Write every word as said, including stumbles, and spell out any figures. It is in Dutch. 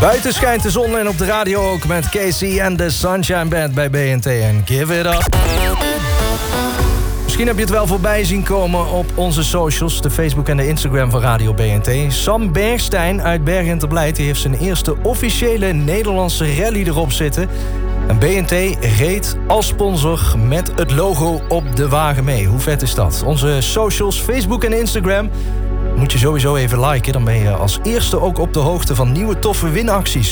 Buiten schijnt de zon en op de radio ook met Casey en de Sunshine Band bij B N T en Give It Up. Misschien heb je het wel voorbij zien komen op onze socials, de Facebook en de Instagram van Radio B N T. Sam Bergstein uit Bergen ter Blijt heeft zijn eerste officiële Nederlandse rally erop zitten. En B N T reed als sponsor met het logo op de wagen mee. Hoe vet is dat? Onze socials, Facebook en Instagram moet je sowieso even liken. Dan ben je als eerste ook op de hoogte van nieuwe toffe winacties.